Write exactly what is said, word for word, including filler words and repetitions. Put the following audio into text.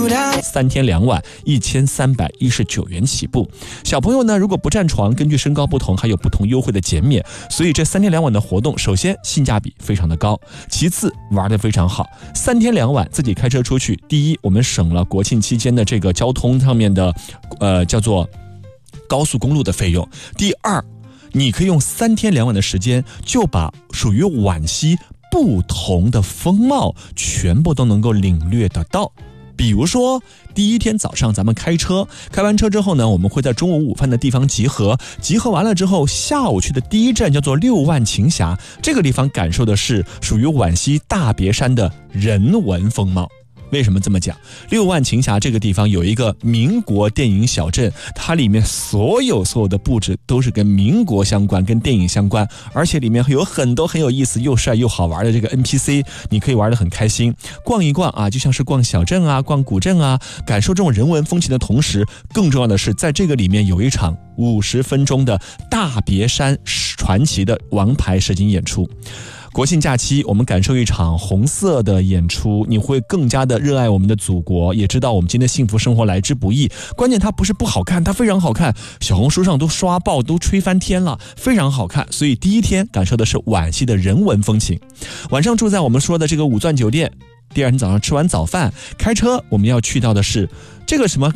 三天两晚一千三百一十九元起步。小朋友呢，如果不占床，根据身高不同，还有不同优惠的减免。所以这三天两晚的活动，首先性价比非常的高，其次玩得非常好。三天两晚自己开车出去，第一，我们省了国庆期间的这个交通上面的，呃，叫做高速公路的费用。第二，你可以用三天两晚的时间，就把属于皖西不同的风貌全部都能够领略得到。比如说第一天早上咱们开车，开完车之后呢，我们会在中午午饭的地方集合，集合完了之后，下午去的第一站叫做六万琴峡，这个地方感受的是属于皖西大别山的人文风貌。为什么这么讲？六万琴峡这个地方有一个民国电影小镇，它里面所有所有的布置都是跟民国相关，跟电影相关，而且里面有很多很有意思又帅又好玩的这个 N P C， 你可以玩得很开心。逛一逛啊，就像是逛小镇啊，逛古镇啊，感受这种人文风情的同时，更重要的是在这个里面有一场五十分钟的大别山传奇的王牌实景演出。国庆假期我们感受一场红色的演出，你会更加的热爱我们的祖国，也知道我们今天幸福生活来之不易。关键它不是不好看，它非常好看，小红书上都刷爆，都吹翻天了，非常好看。所以第一天感受的是皖西的人文风情，晚上住在我们说的这个五钻酒店，第二天早上吃完早饭，开车我们要去到的是这个什么